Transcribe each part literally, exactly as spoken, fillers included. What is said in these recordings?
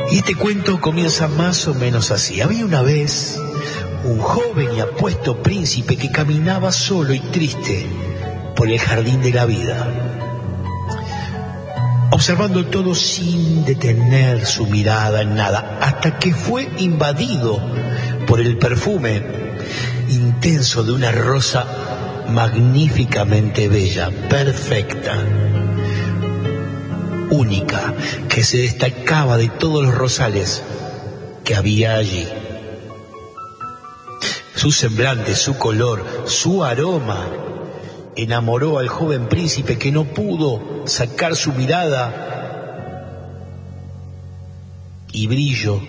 Y este cuento comienza más o menos así. Había una vez un joven y apuesto príncipe que caminaba solo y triste por el jardín de la vida, observando todo sin detener su mirada en nada, hasta que fue invadido por el perfume intenso de una rosa magníficamente bella, perfecta, única, que se destacaba de todos los rosales que había allí. Su semblante, su color, su aroma enamoró al joven príncipe, que no pudo sacar su mirada y brillo.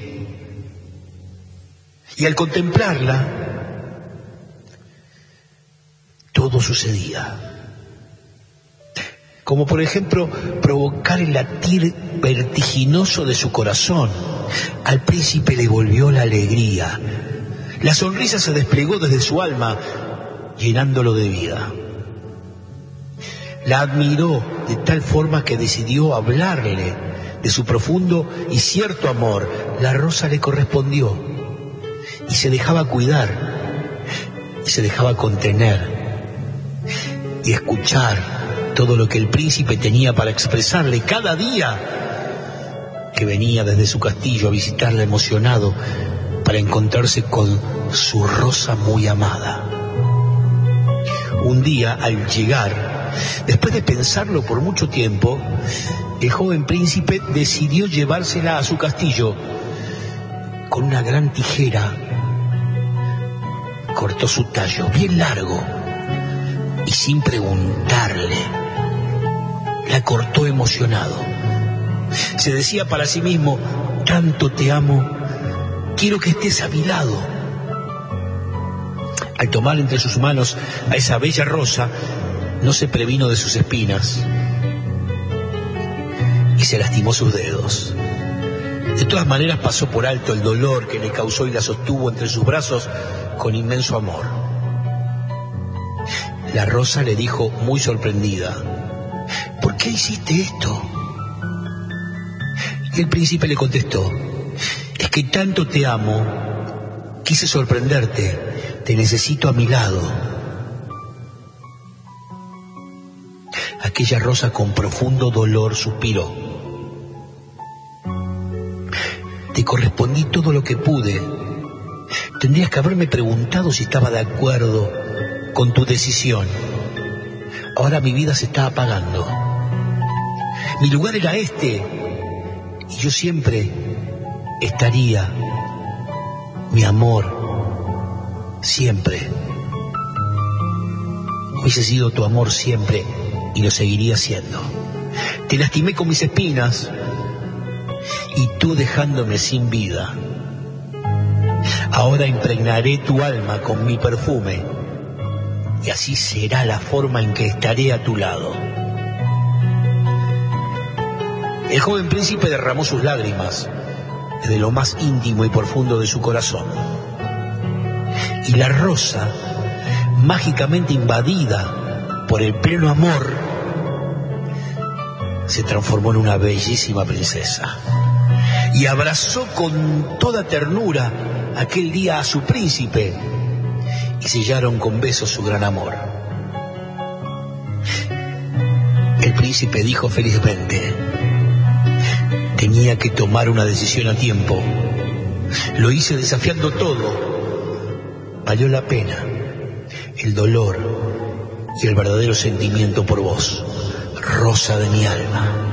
Y al contemplarla, todo sucedía. Como por ejemplo, provocar el latir vertiginoso de su corazón. Al príncipe le volvió la alegría. La sonrisa se desplegó desde su alma, llenándolo de vida. La admiró de tal forma que decidió hablarle de su profundo y cierto amor. La rosa le correspondió y se dejaba cuidar y se dejaba contener y escuchar todo lo que el príncipe tenía para expresarle cada día que venía desde su castillo a visitarla emocionado para encontrarse con su rosa muy amada. Un día, al llegar, después de pensarlo por mucho tiempo, el joven príncipe decidió llevársela a su castillo. Con una gran tijera cortó su tallo bien largo y sin preguntarle la cortó emocionado. Se decía para sí mismo: tanto te amo, quiero que estés a mi lado. Al tomar entre sus manos a esa bella rosa, no se previno de sus espinas y se lastimó sus dedos. De todas maneras pasó por alto el dolor que le causó y la sostuvo entre sus brazos con inmenso amor. La rosa le dijo muy sorprendida: ¿por qué hiciste esto? Y el príncipe le contestó: es que tanto te amo, quise sorprenderte, te necesito a mi lado. Aquella rosa con profundo dolor suspiró: te correspondí todo lo que pude. Tendrías que haberme preguntado si estaba de acuerdo con tu decisión. Ahora mi vida se está apagando. Mi lugar era este, y yo siempre estaría, mi amor, siempre. Hubiese sido tu amor siempre y lo seguiría siendo. Te lastimé con mis espinas y tú dejándome sin vida. Ahora impregnaré tu alma con mi perfume y así será la forma en que estaré a tu lado. El joven príncipe derramó sus lágrimas desde lo más íntimo y profundo de su corazón. Y la rosa, mágicamente invadida por el pleno amor, se transformó en una bellísima princesa. Y abrazó con toda ternura aquel día a su príncipe y sellaron con besos su gran amor. El príncipe dijo felizmente: tenía que tomar una decisión a tiempo. Lo hice desafiando todo. Valió la pena el dolor y el verdadero sentimiento por vos, rosa de mi alma.